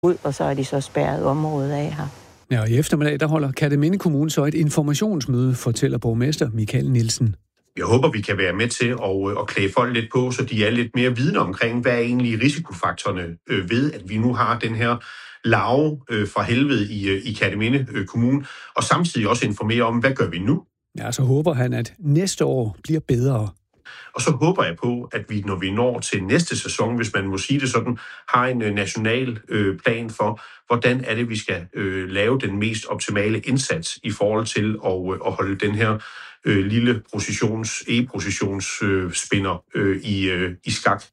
ud, og så er de så spærret området af her. Ja, og i eftermiddag, der holder Kerteminde Kommune så et informationsmøde, fortæller borgmester Michael Nielsen. Jeg håber, vi kan være med til at klæde folk lidt på, så de er lidt mere vidne omkring, hvad er egentlig risikofaktorerne ved, at vi nu har den her larve fra helvede i Kerteminde Kommune, og samtidig også informere om, hvad gør vi nu? Ja, så håber han, at næste år bliver bedre. Og så håber jeg på, at vi, når vi når til næste sæson, hvis man må sige det sådan, har en national plan for, hvordan er det, vi skal lave den mest optimale indsats i forhold til at holde den her lille e-processionsspinner i skak.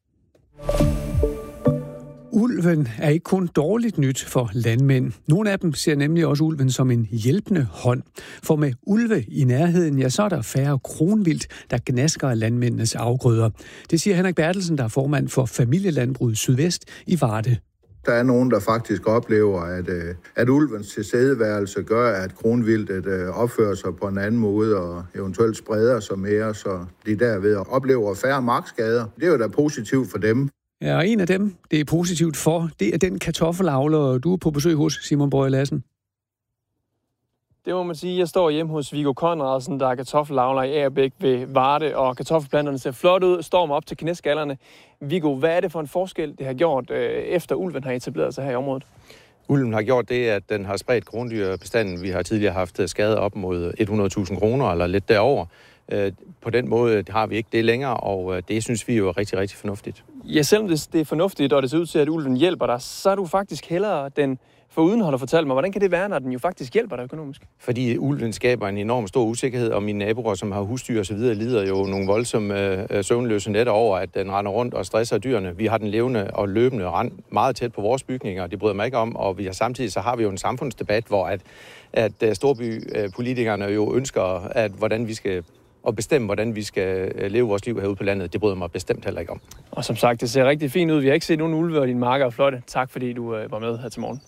Ulven er ikke kun dårligt nyt for landmænd. Nogle af dem ser nemlig også ulven som en hjælpende hånd. For med ulve i nærheden, ja, så er der færre kronvildt, der gnasker landmændenes afgrøder. Det siger Henrik Bertelsen, der er formand for Familielandbruget Sydvest i Varde. Der er nogen, der faktisk oplever, at ulvens tilstedeværelse gør, at kronvildtet opfører sig på en anden måde og eventuelt spreder sig mere, så de derved oplever færre markskader. Det er jo da positivt for dem. Ja, og en af dem, det er positivt for, det er den kartoffelavler, du er på besøg hos, Simon Bøje Lassen. Det må man sige. Jeg står hjemme hos Viggo Conradsen, der er kartoffelavler i Agerbæk ved Varde, og kartoffelplanterne ser flot ud, stormer op til knæskallerne. Viggo, hvad er det for en forskel, det har gjort, efter ulven har etableret sig her i området? Ulven har gjort det, at den har spredt krondyrbestanden. Vi har tidligere haft skader op mod 100.000 kroner eller lidt derover. På den måde har vi ikke det længere, og det synes vi jo er rigtig, rigtig fornuftigt. Ja, selvom det er fornuftigt, og det ser ud til, at ulven hjælper dig, så er du faktisk hellere den foruden, har du fortalt mig. Hvordan kan det være, når den jo faktisk hjælper dig økonomisk? Fordi ulven skaber en enorm stor usikkerhed, og mine naboer, som har husdyr og så videre, lider jo nogle voldsomme søvnløse nætter over, at den render rundt og stresser dyrene. Vi har den levende og løbende rend meget tæt på vores bygninger, og det bryder mig ikke om, og samtidig så har vi jo en samfundsdebat, hvor at storbypolitikerne jo ønsker, hvordan vi skal og bestemme, hvordan vi skal leve vores liv herude på landet. Det bryder mig bestemt heller ikke om. Og som sagt, det ser rigtig fint ud. Vi har ikke set nogen ulve, og dine marker er flotte. Tak fordi du var med her til morgen.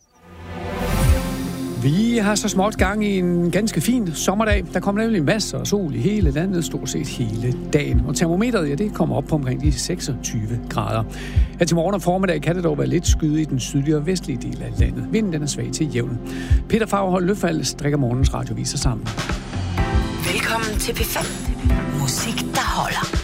Vi har så småt gang i en ganske fin sommerdag. Der kommer nemlig masser af sol i hele landet, stort set hele dagen. Og termometeret, ja, det kommer op på omkring de 26 grader. Her til morgen og formiddag kan det dog være lidt skyde i den sydlige og vestlige del af landet. Vinden den er svag til jævn. Peter Fagerholt Løfald strikker morgens radioviser sammen. Velkommen til P5. Musik, der holder.